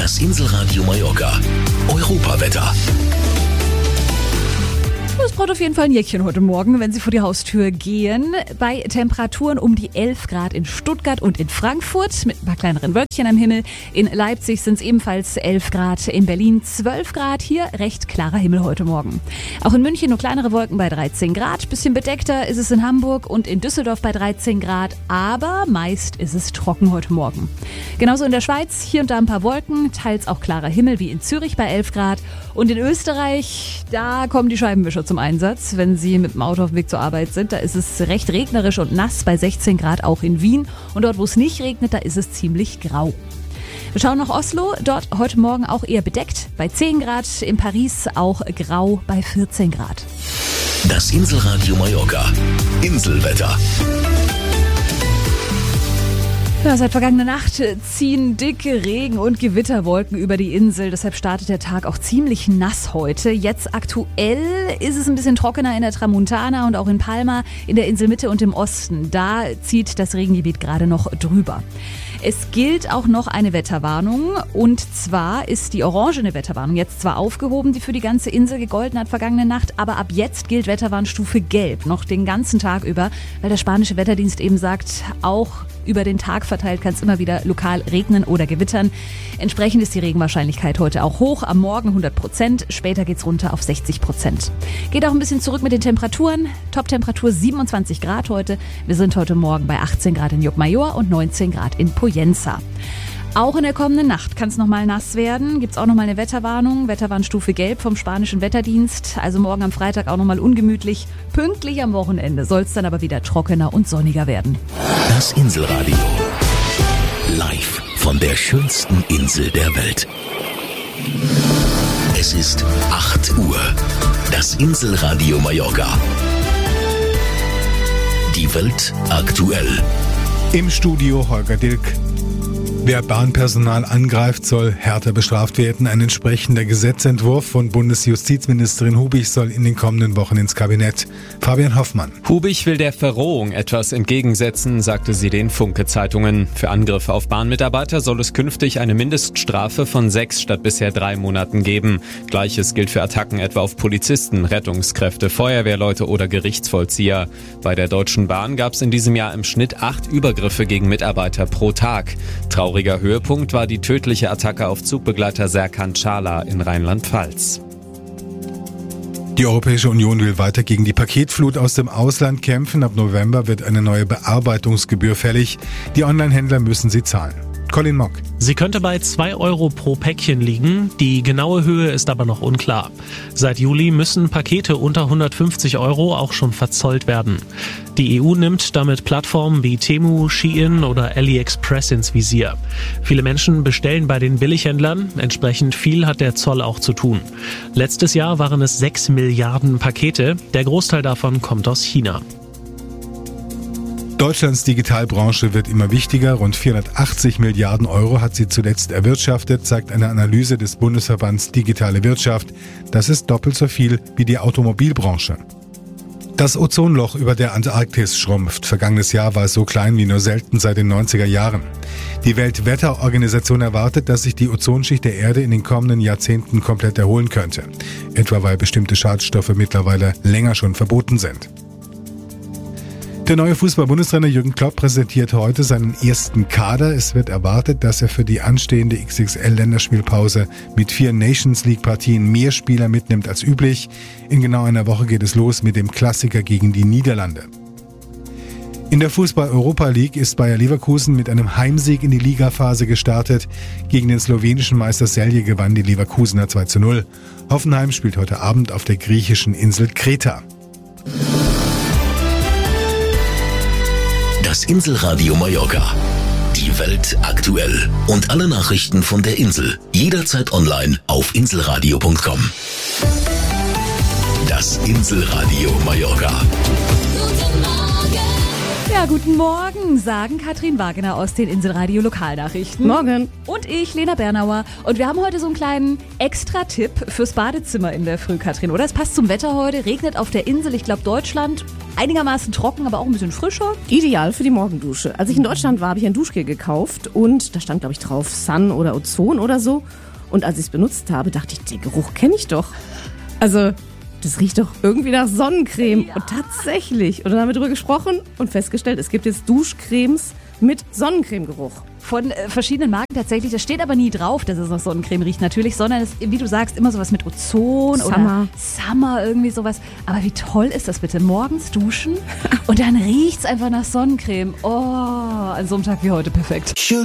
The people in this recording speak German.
Das Inselradio Mallorca. Europawetter. Es braucht auf jeden Fall ein Jäckchen heute Morgen, wenn Sie vor die Haustür gehen. Bei Temperaturen um die 11 Grad in Stuttgart und in Frankfurt mit ein paar kleineren Wölkchen am Himmel. In Leipzig sind es ebenfalls 11 Grad, in Berlin 12 Grad. Hier recht klarer Himmel heute Morgen. Auch in München nur kleinere Wolken bei 13 Grad. Bisschen bedeckter ist es in Hamburg und in Düsseldorf bei 13 Grad. Aber meist ist es trocken heute Morgen. Genauso in der Schweiz hier und da ein paar Wolken. Teils auch klarer Himmel wie in Zürich bei 11 Grad. Und in Österreich, da kommen die Scheibenwischer zum Einsatz, wenn Sie mit dem Auto auf dem Weg zur Arbeit sind. Da ist es recht regnerisch und nass bei 16 Grad auch in Wien. Und dort, wo es nicht regnet, da ist es ziemlich grau. Wir schauen nach Oslo, dort heute Morgen auch eher bedeckt bei 10 Grad. In Paris auch grau bei 14 Grad. Das Inselradio Mallorca. Inselwetter. Ja, seit vergangener Nacht ziehen dicke Regen- und Gewitterwolken über die Insel. Deshalb startet der Tag auch ziemlich nass heute. Jetzt aktuell ist es ein bisschen trockener in der Tramontana und auch in Palma, in der Inselmitte und im Osten. Da zieht das Regengebiet gerade noch drüber. Es gilt auch noch eine Wetterwarnung, und zwar ist die orangene Wetterwarnung jetzt zwar aufgehoben, die für die ganze Insel gegolten hat vergangene Nacht, aber ab jetzt gilt Wetterwarnstufe Gelb noch den ganzen Tag über, weil der spanische Wetterdienst eben sagt, auch über den Tag verteilt kann es immer wieder lokal regnen oder gewittern. Entsprechend ist die Regenwahrscheinlichkeit heute auch hoch, am Morgen 100%, später geht's runter auf 60%. Geht auch ein bisschen zurück mit den Temperaturen, Toptemperatur 27 Grad heute. Wir sind heute Morgen bei 18 Grad in Jokmajor und 19 Grad in Poyenza. Auch in der kommenden Nacht kann es nochmal nass werden. Gibt es auch nochmal eine Wetterwarnung, Wetterwarnstufe Gelb vom spanischen Wetterdienst. Also morgen am Freitag auch nochmal ungemütlich. Pünktlich am Wochenende soll es dann aber wieder trockener und sonniger werden. Das Inselradio. Live von der schönsten Insel der Welt. Es ist 8 Uhr. Das Inselradio Mallorca. Die Welt aktuell. Im Studio Holger Dilk. Wer Bahnpersonal angreift, soll härter bestraft werden. Ein entsprechender Gesetzentwurf von Bundesjustizministerin Hubich soll in den kommenden Wochen ins Kabinett. Fabian Hoffmann. Hubich will der Verrohung etwas entgegensetzen, sagte sie den Funke-Zeitungen. Für Angriffe auf Bahnmitarbeiter soll es künftig eine Mindeststrafe von 6 statt bisher 3 Monaten geben. Gleiches gilt für Attacken etwa auf Polizisten, Rettungskräfte, Feuerwehrleute oder Gerichtsvollzieher. Bei der Deutschen Bahn gab es in diesem Jahr im Schnitt 8 Übergriffe gegen Mitarbeiter pro Tag. Trauriger Höhepunkt war die tödliche Attacke auf Zugbegleiter Serkan Çağlar in Rheinland-Pfalz. Die Europäische Union will weiter gegen die Paketflut aus dem Ausland kämpfen. Ab November wird eine neue Bearbeitungsgebühr fällig. Die Onlinehändler müssen sie zahlen. Colin Mock. Sie könnte bei 2 Euro pro Päckchen liegen. Die genaue Höhe ist aber noch unklar. Seit Juli müssen Pakete unter 150 Euro auch schon verzollt werden. Die EU nimmt damit Plattformen wie Temu, Shein oder AliExpress ins Visier. Viele Menschen bestellen bei den Billighändlern. Entsprechend viel hat der Zoll auch zu tun. Letztes Jahr waren es 6 Milliarden Pakete. Der Großteil davon kommt aus China. Deutschlands Digitalbranche wird immer wichtiger. Rund 480 Milliarden Euro hat sie zuletzt erwirtschaftet, sagt eine Analyse des Bundesverbands Digitale Wirtschaft. Das ist doppelt so viel wie die Automobilbranche. Das Ozonloch über der Antarktis schrumpft. Vergangenes Jahr war es so klein wie nur selten seit den 90er Jahren. Die Weltwetterorganisation erwartet, dass sich die Ozonschicht der Erde in den kommenden Jahrzehnten komplett erholen könnte. Etwa weil bestimmte Schadstoffe mittlerweile länger schon verboten sind. Der neue Fußball-Bundestrainer Jürgen Klopp präsentiert heute seinen ersten Kader. Es wird erwartet, dass er für die anstehende XXL-Länderspielpause mit 4 Nations-League-Partien mehr Spieler mitnimmt als üblich. In genau einer Woche geht es los mit dem Klassiker gegen die Niederlande. In der Fußball-Europa League ist Bayer Leverkusen mit einem Heimsieg in die Ligaphase gestartet. Gegen den slowenischen Meister Celje gewann die Leverkusener 2:0. Hoffenheim spielt heute Abend auf der griechischen Insel Kreta. Das Inselradio Mallorca. Die Welt aktuell. Und alle Nachrichten von der Insel. Jederzeit online auf inselradio.com. Das Inselradio Mallorca. Ja, guten Morgen, sagen Katrin Wagener aus den Inselradio Lokalnachrichten. Morgen. Und ich, Lena Bernauer. Und wir haben heute so einen kleinen Extra-Tipp fürs Badezimmer in der Früh, Katrin, oder? Es passt zum Wetter heute, regnet auf der Insel. Ich glaube, Deutschland Einigermaßen trocken, aber auch ein bisschen frischer. Ideal für die Morgendusche. Als ich in Deutschland war, habe ich ein Duschgel gekauft und da stand, glaube ich, drauf Sun oder Ozon oder so. Und als ich es benutzt habe, dachte ich, den Geruch kenne ich doch. Also, das riecht doch irgendwie nach Sonnencreme. Ja. Und tatsächlich. Und dann haben wir drüber gesprochen und festgestellt, es gibt jetzt Duschcremes mit Sonnencremegeruch. Von verschiedenen Marken tatsächlich. Das steht aber nie drauf, dass es nach Sonnencreme riecht natürlich, sondern es, wie du sagst, immer sowas mit Ozon oder Summer, irgendwie sowas. Aber wie toll ist das bitte? Morgens duschen und dann riecht's einfach nach Sonnencreme. Oh, an so einem Tag wie heute perfekt.